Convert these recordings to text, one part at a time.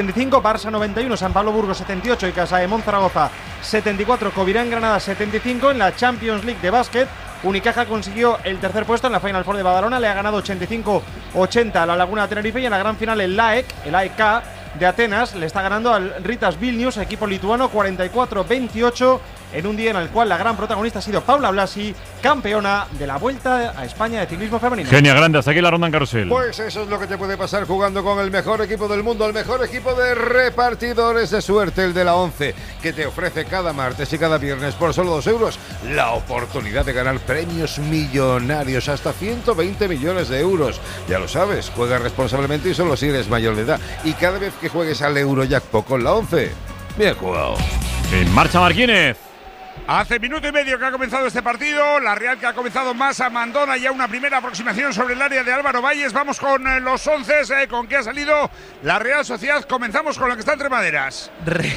75, Barça 91, San Pablo Burgos 78 y Casaemón Zaragoza 74, Covirán Granada 75. En la Champions League de básquet, Unicaja consiguió el tercer puesto en la Final Four de Badalona, le ha ganado 85-80 a la Laguna Tenerife, y en la gran final el AEK de Atenas le está ganando al Ritas Vilnius, equipo lituano, 44-28, en un día en el cual la gran protagonista ha sido Paula Blasi, campeona de la Vuelta a España de ciclismo femenino. Genia grande, hasta aquí la ronda en carrusel. Pues eso es lo que te puede pasar jugando con el mejor equipo del mundo, el mejor equipo de repartidores de suerte, el de la 11, que te ofrece cada martes y cada viernes por solo 2 euros la oportunidad de ganar premios millonarios, hasta 120 millones de euros. Ya lo sabes, juega responsablemente y solo si eres mayor de edad. Y cada vez que juegues al Eurojackpot con la 11, bien jugado. En marcha Marquínez. Hace minuto y medio que ha comenzado este partido, la Real que ha comenzado más abandona ya una primera aproximación sobre el área de Álvaro Valles. Vamos con los 11, con que ha salido la Real Sociedad. Comenzamos con lo que está entre maderas.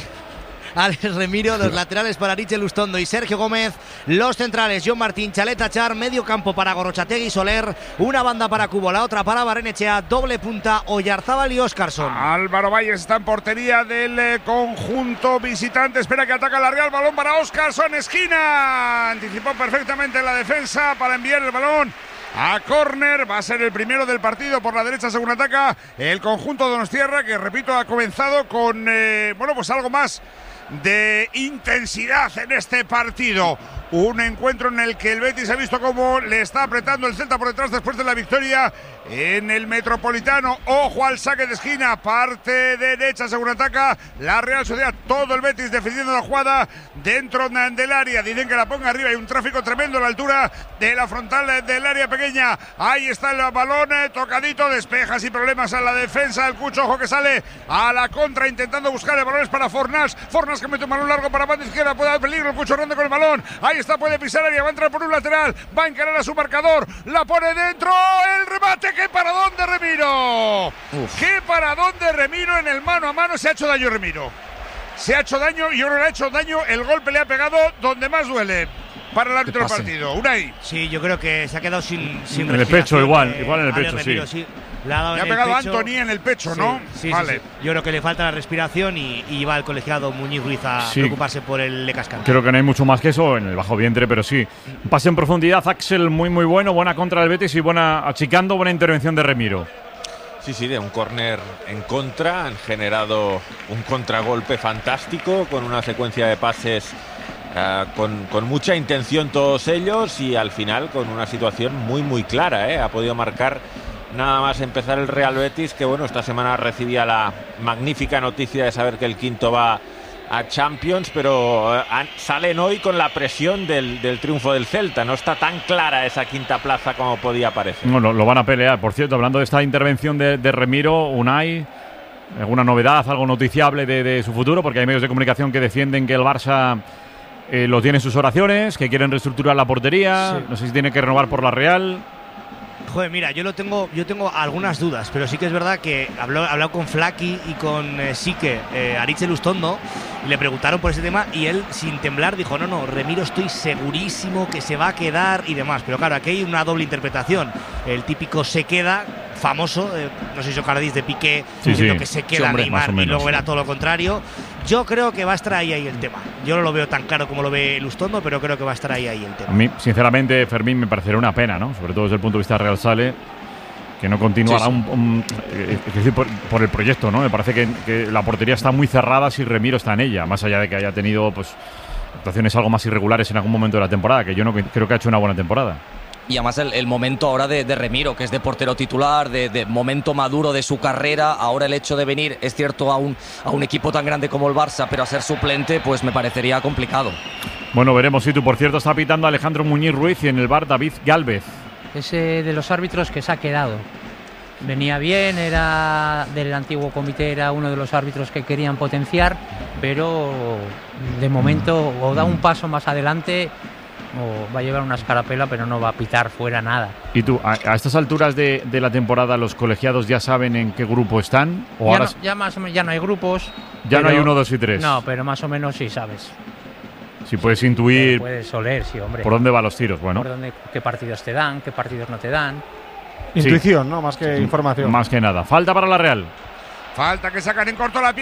Alex Remiro, los laterales para Richel Lustondo y Sergio Gómez, los centrales John Martín, Chaleta Char, medio campo para Gorrochategui y Soler, una banda para Cubo, la otra para Barrenechea, doble punta Oyarzábal y Óscarson. Álvaro Valles está en portería del conjunto visitante, espera que ataca la Real, balón para Óscarson, esquina, anticipó perfectamente la defensa para enviar el balón a córner. Va a ser el primero del partido por la derecha según ataca el conjunto donostiarra, que repito ha comenzado con pues algo más de intensidad en este partido. Un encuentro en el que el Betis ha visto cómo le está apretando el Celta por detrás después de la victoria en el Metropolitano. Ojo al saque de esquina, parte derecha según ataca la Real Sociedad. Todo el Betis defendiendo la jugada dentro del área. Dicen que la ponga arriba, hay un tráfico tremendo a la altura de la frontal del área pequeña. Ahí está el balón tocadito, despeja sin problemas a la defensa. El Cucho, ojo que sale a la contra intentando buscar el balón, es para Fornás que mete un balón largo para banda izquierda, puede dar peligro. El Cucho ronda con el balón, ahí está, puede pisar área, va a entrar por un lateral, va a encarar a su marcador, la pone dentro, el remate. ¡Qué paradón de Remiro! ¡Qué paradón de Remiro! En el mano a mano se ha hecho daño Remiro. Se ha hecho daño y ahora le ha hecho daño. El golpe le ha pegado donde más duele para el árbitro del partido. Unai. Sí, yo creo que se ha quedado sin en el pecho, igual en el pecho, Remiro, sí. Le ha pegado a Antony en el pecho, ¿no? Sí, vale. Sí. Yo creo que le falta la respiración y va el colegiado Muñiz Ruiz a preocuparse por el Lecascante. Creo que no hay mucho más que eso en el bajo vientre, pero sí. Un pase en profundidad, Axel, muy bueno, buena contra del Betis y buena achicando, buena intervención de Remiro. Sí, de un córner en contra, han generado un contragolpe fantástico con una secuencia de pases con mucha intención todos ellos y al final con una situación muy clara, ha podido marcar nada más empezar el Real Betis, que esta semana recibía la magnífica noticia de saber que el quinto va a Champions, pero salen hoy con la presión del triunfo del Celta. No está tan clara esa quinta plaza como podía parecer. Bueno, lo van a pelear. Por cierto, hablando de esta intervención de Remiro, Unai, ¿alguna novedad, algo noticiable de su futuro? Porque hay medios de comunicación que defienden que el Barça lo tiene en sus oraciones, que quieren reestructurar la portería, no sé si tiene que renovar por la Real. Joder, mira, yo tengo algunas dudas, pero sí que es verdad que he hablado con Flaki y con Sique, Aritz Lustondo, y le preguntaron por ese tema y él, sin temblar, dijo, no, Remiro estoy segurísimo que se va a quedar y demás. Pero claro, aquí hay una doble interpretación. El típico se queda, famoso, no sé si os acordáis de Piqué, diciendo que se queda Neymar y luego era todo lo contrario. Yo creo que va a estar ahí el tema. Yo no lo veo tan claro como lo ve Lustondo, pero creo que va a estar ahí el tema. A mí, sinceramente, Fermín, me parecería una pena, ¿no? Sobre todo desde el punto de vista Real Sale, que no continuará es decir, por el proyecto, ¿no? Me parece que la portería está muy cerrada si Remiro está en ella, más allá de que haya tenido actuaciones algo más irregulares en algún momento de la temporada, que yo no creo que ha hecho una buena temporada. Y además el momento ahora de Remiro, que es de portero titular, de momento maduro de su carrera. Ahora el hecho de venir, es cierto, a un equipo tan grande como el Barça, pero a ser suplente, pues me parecería complicado. Bueno, veremos. Tú, por cierto, está pitando Alejandro Muñiz Ruiz y en el VAR David Gálvez. Ese de los árbitros que se ha quedado. Venía bien, era del antiguo comité, era uno de los árbitros que querían potenciar, pero de momento o da un paso más adelante o va a llevar una escarapela, pero no va a pitar fuera nada. ¿Y tú, a estas alturas de la temporada, los colegiados ya saben en qué grupo están? ¿O ya, ahora ya más o menos ya no hay grupos. Ya no hay 1, 2 y 3. No, pero más o menos sí sabes. Si puedes intuir. Puedes oler, sí, hombre. ¿Por dónde van los tiros? Bueno. ¿Qué partidos te dan? ¿Qué partidos no te dan? Intuición, ¿no? Más que información. Más que nada. Falta para la Real. Falta que sacan en corto la